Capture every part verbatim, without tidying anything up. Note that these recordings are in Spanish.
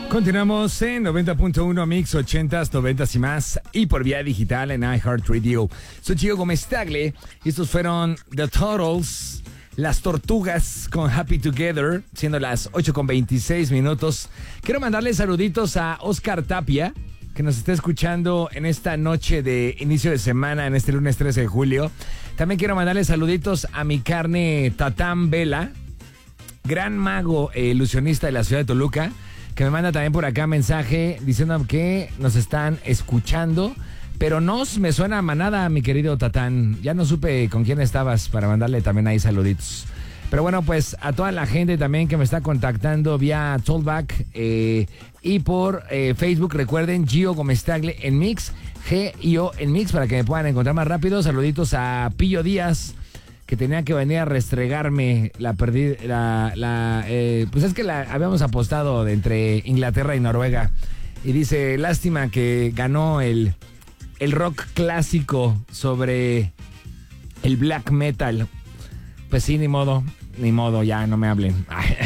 Continuamos en noventa punto uno Mix, ochentas, noventas y más, y por vía digital en iHeartRadio. Soy Gio Gómez Tagle y estos fueron The Turtles, Las Tortugas con Happy Together, siendo las ocho con veintiséis minutos. Quiero mandarle saluditos a Oscar Tapia, que nos está escuchando en esta noche de inicio de semana, en este lunes trece de julio. También quiero mandarle saluditos a mi carne Tatán Vela, gran mago e ilusionista de la ciudad de Toluca, que me manda también por acá mensaje diciendo que nos están escuchando, pero no me suena a manada, mi querido Tatán. Ya no supe con quién estabas para mandarle también ahí saluditos. Pero bueno, pues a toda la gente también que me está contactando vía Tollback eh, y por eh, Facebook, recuerden, Gio Gómez Tagle en Mix, G I O en Mix, para que me puedan encontrar más rápido. Saluditos a Pillo Díaz, que tenía que venir a restregarme la perdida, la, la eh, pues es que la habíamos apostado de entre Inglaterra y Noruega. Y dice, lástima que ganó el, el rock clásico sobre el black metal. Pues sí, ni modo, ni modo, ya no me hablen.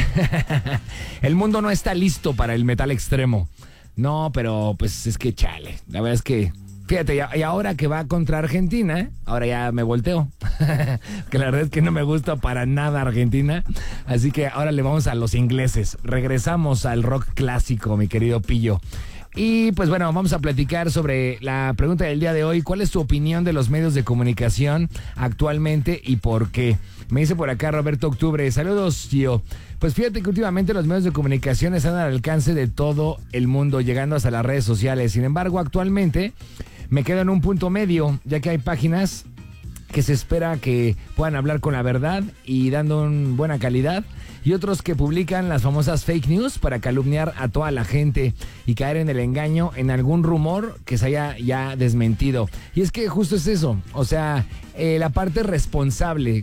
El mundo no está listo para el metal extremo. No, pero pues es que chale, la verdad es que... Fíjate, y ahora que va contra Argentina, ahora ya me volteo. Que la verdad es que no me gusta para nada Argentina. Así que ahora le vamos a los ingleses. Regresamos al rock clásico, mi querido Pillo. Y pues bueno, vamos a platicar sobre la pregunta del día de hoy. ¿Cuál es tu opinión de los medios de comunicación actualmente y por qué? Me dice por acá Roberto Octubre. Saludos, tío. Pues fíjate que últimamente los medios de comunicación están al alcance de todo el mundo, llegando hasta las redes sociales. Sin embargo, actualmente me quedo en un punto medio, ya que hay páginas que se espera que puedan hablar con la verdad y dando una buena calidad, y otros que publican las famosas fake news para calumniar a toda la gente y caer en el engaño en algún rumor que se haya ya desmentido. Y es que justo es eso, o sea, eh, la parte responsable